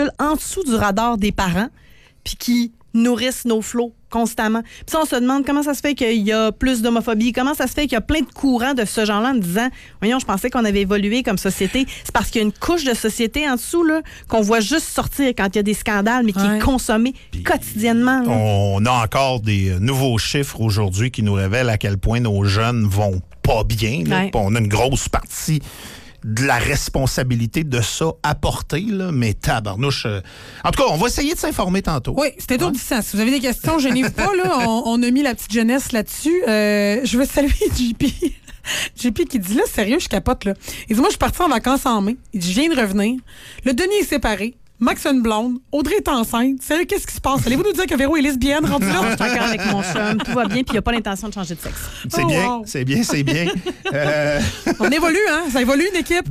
circulent en dessous du radar des parents puis qui nourrissent nos flots constamment. Puis ça, on se demande comment ça se fait qu'il y a plus d'homophobie, comment ça se fait qu'il y a plein de courants de ce genre-là en disant « Voyons, je pensais qu'on avait évolué comme société. » C'est parce qu'il y a une couche de société en dessous là, qu'on voit juste sortir quand il y a des scandales, mais qui est consommée quotidiennement. Là. On a encore des nouveaux chiffres aujourd'hui qui nous révèlent à quel point nos jeunes vont pas bien. Là. On a une grosse partie de la responsabilité de ça à porter, là, mais tabarnouche. En tout cas, on va essayer de s'informer tantôt. Oui, c'était étourdissant. Si vous avez des questions, gênez-vous pas, là. On a mis la petite jeunesse là-dessus. Je veux saluer JP. JP qui dit, là, sérieux, je capote, là. Il dit, moi, je suis partie en vacances en mai. Il dit, je viens de revenir. Le Denis est séparé. Max a une blonde. Audrey est enceinte. Sérieux, qu'est-ce qui se passe? Allez-vous nous dire que Véro est lesbienne rendu là? Je suis encore avec mon chum. Tout va bien, puis il n'y a pas l'intention de changer de sexe. C'est bien, c'est bien, c'est bien. On évolue, hein? Ça évolue, une équipe.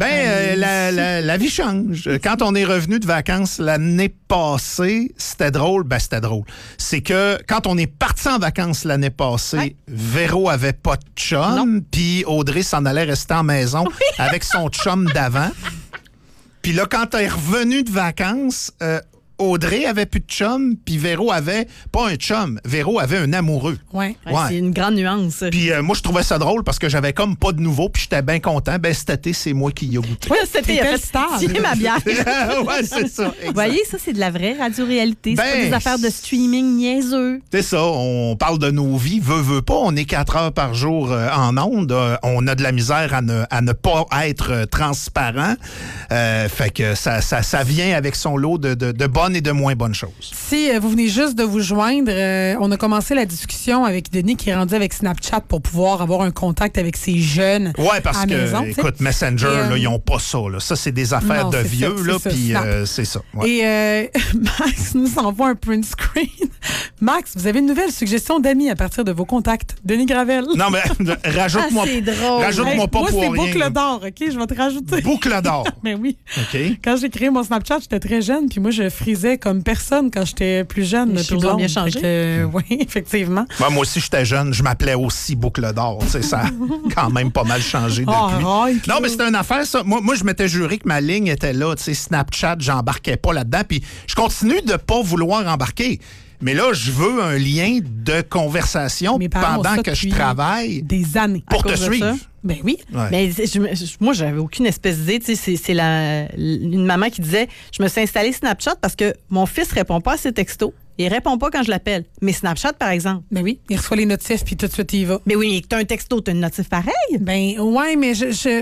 La vie change. Quand on est revenu de vacances l'année passée, c'était drôle. Ben, c'était drôle. C'est que quand on est parti en vacances l'année passée, Véro avait pas de chum, puis Audrey s'en allait rester en maison avec son chum d'avant. Puis là, quand elle est revenue de vacances, Audrey avait plus de chum, puis Véro avait pas un chum. Véro avait un amoureux. Ouais. C'est une grande nuance. Puis moi, je trouvais ça drôle parce que j'avais comme pas de nouveau, puis j'étais bien content. Ben, cet été, c'est moi qui y ai goûté. Oui, cet été, il a fait tirer ma bière. Ouais, c'est ça. Exact. Vous voyez, ça, c'est de la vraie radio-réalité. C'est pas des affaires de streaming niaiseux. C'est ça. On parle de nos vies. Veut pas. On est 4 heures par jour en ondes. On a de la misère à ne pas être transparent. Fait que ça vient avec son lot de bonnes et de moins bonnes choses. Si vous venez juste de vous joindre, on a commencé la discussion avec Denis qui est rendu avec Snapchat pour pouvoir avoir un contact avec ses jeunes. Oui, parce à la maison, écoute, Messenger, là, ils n'ont pas ça. Là. Ça, c'est des affaires de vieux, puis c'est ça. Ouais. Et Max nous envoie un print screen. Max, vous avez une nouvelle suggestion d'amis à partir de vos contacts. Denis Gravel. Non, mais rajoute-moi moi, pas pour rien. Moi, c'est boucle d'or, OK? Je vais te rajouter. Boucle d'or. Mais oui. OK. Quand j'ai créé mon Snapchat, j'étais très jeune, puis moi, je frisais comme personne quand j'étais plus jeune. Les choses ont bien changé. Oui, effectivement. Moi aussi, j'étais jeune. Je m'appelais aussi Boucle d'or. Ça a quand même pas mal changé depuis. Non, mais c'était une affaire, ça. Moi, je m'étais juré que ma ligne était là. Snapchat, j'embarquais pas là-dedans. Puis je continue de pas vouloir embarquer. Mais là, je veux un lien de conversation pendant que je travaille. Des années. Pour te suivre. Ben oui. Ouais. Mais moi, j'avais aucune espèce d'idée. C'est une maman qui disait, je me suis installée Snapchat parce que mon fils répond pas à ses textos. Il répond pas quand je l'appelle. Mais Snapchat, par exemple. Ben oui, il reçoit les notifs puis tout de suite, il y va. Mais oui, t'as un texto, t'as une notif pareil. Ben ouais, mais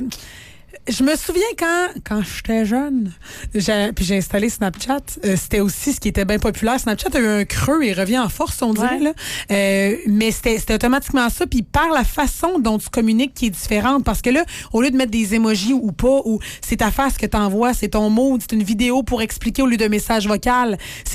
je me souviens quand j'étais jeune, puis j'ai installé Snapchat, c'était aussi ce qui était bien populaire. Snapchat a eu un creux et revient en force, on dirait. Là. Mais c'était automatiquement ça. Puis par la façon dont tu communiques qui est différente. Parce que là, au lieu de mettre des émojis ou pas, ou c'est ta face que t'envoies, c'est ton mot, c'est une vidéo pour expliquer au lieu de message vocal.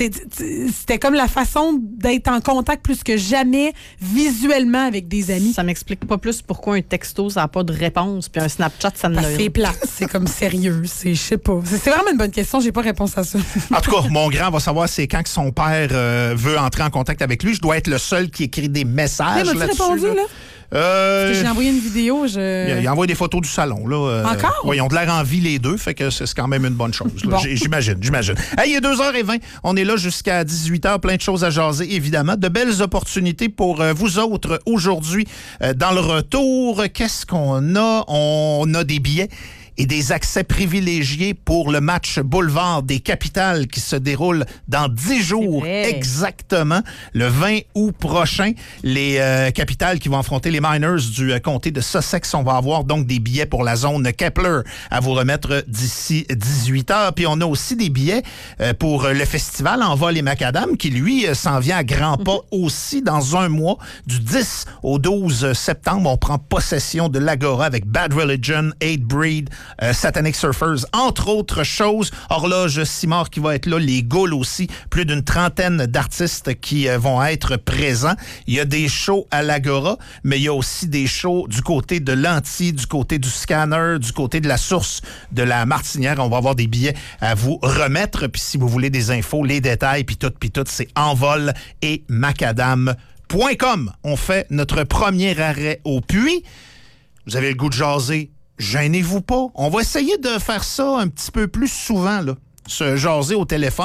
C'était comme la façon d'être en contact plus que jamais visuellement avec des amis. Ça m'explique pas plus pourquoi un texto, ça n'a pas de réponse, puis un Snapchat, ça ne l'a. C'est plat, c'est comme sérieux, je sais pas. C'est vraiment une bonne question, j'ai pas réponse à ça. En tout cas, mon grand va savoir c'est quand que son père veut entrer en contact avec lui. Je dois être le seul qui écrit des messages là-dessus. M'as-tu répondu, là? Parce que j'ai envoyé une vidéo. Il envoie des photos du salon. Là. Encore? Oui, ils ont de l'air en vie les deux, fait que c'est quand même une bonne chose. Là. Bon. J'imagine. Hey, il est 2h20. On est là jusqu'à 18h. Plein de choses à jaser, évidemment. De belles opportunités pour vous autres aujourd'hui. Dans le retour, qu'est-ce qu'on a? On a des billets et des accès privilégiés pour le match boulevard des Capitales qui se déroule dans 10 jours exactement, le 20 août prochain. Les Capitales qui vont affronter les Miners du comté de Sussex. On va avoir donc des billets pour la zone Kepler à vous remettre d'ici 18h. Puis on a aussi des billets pour le festival Envol et Macadam qui, lui, s'en vient à grands pas aussi dans un mois. Du 10 au 12 septembre, on prend possession de l'Agora avec Bad Religion, Hatebreed, Satanic Surfers, entre autres choses. Horloge Simard qui va être là, les Gaules aussi, plus d'une trentaine d'artistes qui vont être présents. Il y a des shows à l'Agora, mais il y a aussi des shows du côté de l'Anti, du côté du Scanner, du côté de la Source de la Martinière. On va avoir des billets à vous remettre. Puis si vous voulez des infos, les détails, puis tout, c'est Envol et Macadam.com. On fait notre premier arrêt au puits. Vous avez le goût de jaser? Gênez-vous pas. On va essayer de faire ça un petit peu plus souvent, là. Se jaser au téléphone.